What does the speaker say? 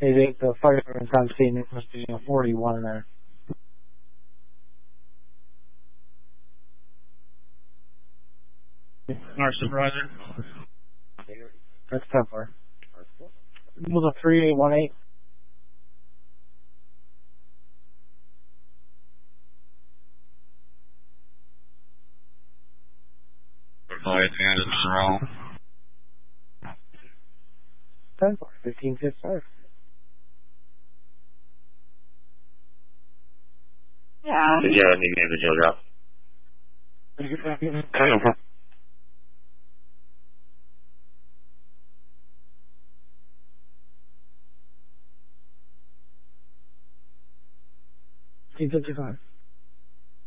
The fire department's on scene. It must be 41 in there. Our supervisor. That's 10-4. Move a 3818. At the end of the row. 10-4. 1555. Yeah. Did you have any names of Joe drop? Okay. 1555.